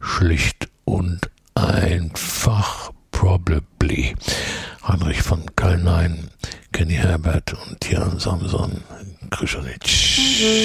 schlicht und einfach Probably. Heinrich von Kallnein, Kenny Herbert und Jan Samson Krzyżanic.